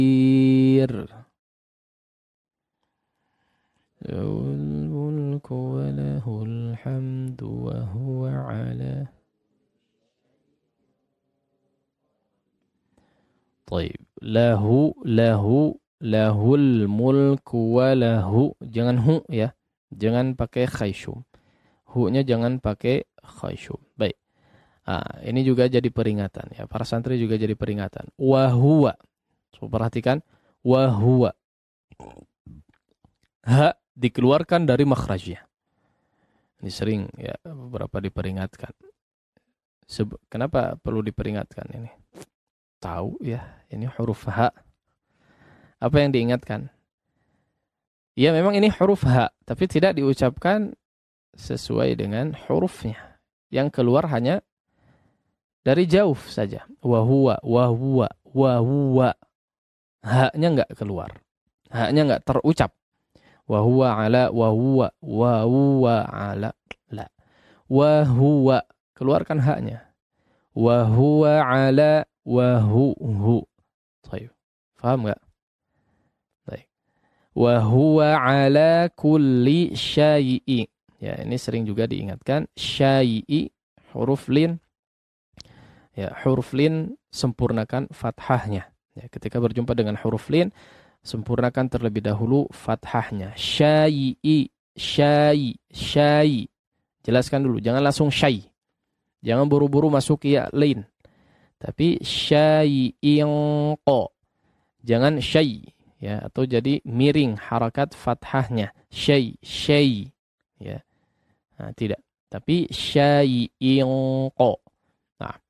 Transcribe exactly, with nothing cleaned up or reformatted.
Lahul mulku wa lahul hamdu wa huwa ala. Taib. Lahu, lahu, lahul mulku wa lahu. Jangan hu ya. Jangan pakai khayshum. Hu-nya jangan pakai khayshum. Baik. Ah, ini juga jadi peringatan ya. Para santri juga jadi peringatan. Wa huwa. So, perhatikan. Wa huwa. Ha dikeluarkan dari makhrajnya. Ini sering ya beberapa diperingatkan. Seb- Kenapa perlu diperingatkan ini? Tahu ya, ini huruf ha. Apa yang diingatkan? Ya memang ini huruf ha, tapi tidak diucapkan sesuai dengan hurufnya. Yang keluar hanya dari jauh saja. Wa huwa, wa huwa, wa huwa. Ha-nya enggak keluar. Ha-nya enggak terucap. Wa huwa ala, wa huwa, wa huwa ala. La. Wa huwa. Keluarkan ha-nya. Wa huwa ala, wa hu hu. Baik. Faham enggak? Baik. Wa huwa ala kulli syai'i. Ya, ini sering juga diingatkan. Syai'i, huruf lin. Ya, huruf lin sempurnakan fathahnya. Ya, ketika berjumpa dengan huruf lin, sempurnakan terlebih dahulu fathahnya. Syai'i, syai, syai. Jelaskan dulu, jangan langsung syai. Jangan buru-buru masuk ya lin. Tapi syai'in qa. Jangan syai ya, atau jadi miring harakat fathahnya. Syai, syai. Ya. Nah, tidak. Tapi syai'in qa. Nah,